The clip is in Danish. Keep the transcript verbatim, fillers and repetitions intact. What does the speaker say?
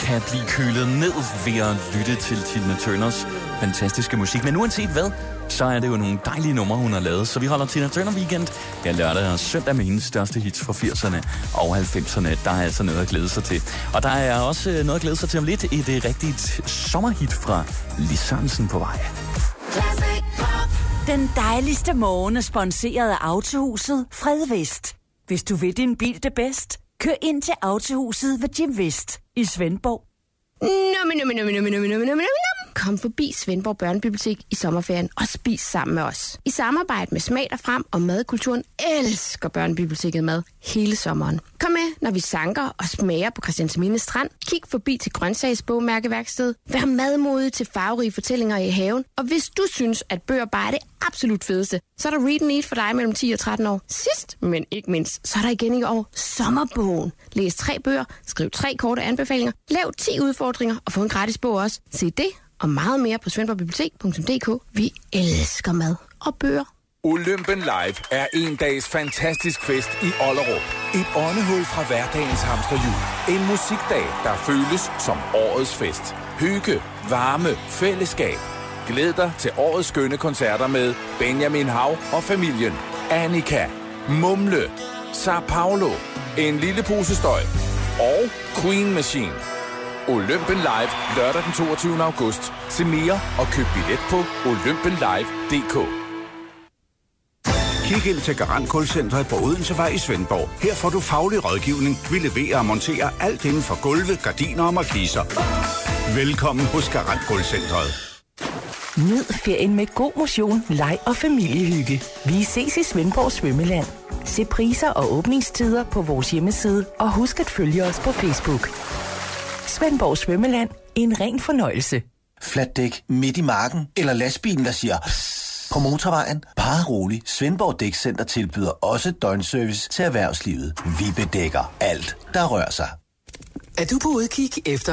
kan blive kølet ned ved at lytte til Tina Turners fantastiske musik. Men uanset hvad, så er det jo nogle dejlige numre, hun har lavet. Så vi holder Tina Turner Weekend her lørdag og søndag med hendes største hits fra firserne og halvfemserne. Der er altså noget at glæde sig til. Og der er også noget at glæde sig til om lidt. Et rigtigt sommerhit fra Lis Sørensen på vej. Den dejligste morgen er sponsoreret af Autohuset Fredvest. Hvis du vil din bil det bedst, kør ind til Autohuset ved Jim Vest i Svendborg. Nummi, nummi, nummi, nummi, nummi, nummi, nummi. Kom forbi Svendborg Børnebibliotek i sommerferien og spis sammen med os. I samarbejde med Smag dig frem og Madkulturen elsker Børnebiblioteket mad hele sommeren. Kom med, når vi sanker og smager på Christiansminde Strand. Kig forbi til grøntsagsbogmærkeværksted. Vær madmodig til farverige fortællinger i haven. Og hvis du synes, at bøger bare er det absolut fedeste, så er der Read and Eat for dig mellem ti og tretten år. Sidst, men ikke mindst, så er der igen i år sommerbogen. Læs tre bøger, skriv tre korte anbefalinger, lav ti udfordringer og få en gratis bog også. Se det og meget mere på svendborgbibliotek punktum d k. Vi elsker mad og bøger. Olympen Live er en dags fantastisk fest i Ollerup. Et åndehul fra hverdagens hamsterhjul. En musikdag, der føles som årets fest. Hygge, varme, fællesskab. Glæd dig til årets skønne koncerter med Benjamin Hav og familien. Annika, Mumle, Sao Paulo, En lille pose støj og Queen Machine. Olympen Live lørdag den toogtyvende august. Se mere og køb billet på olympen live punktum d k. Kig ind til Garant Gulvcentret på Odensevej i Svendborg. Her får du faglig rådgivning. Vi leverer og monterer alt inden for gulve, gardiner og markiser. Velkommen hos Garant Gulvcentret. Nyd ferien med god motion, leg og familiehygge. Vi ses i Svendborg Svømmeland. Se priser og åbningstider på vores hjemmeside, og husk at følge os på Facebook. Svendborg Svømmeland. En ren fornøjelse. Flatdæk midt i marken, eller lastbilen, der siger psst på motorvejen. Bare rolig. Svendborg Dækcenter tilbyder også døgnservice til erhvervslivet. Vi bedækker alt, der rører sig. Er du på udkig efter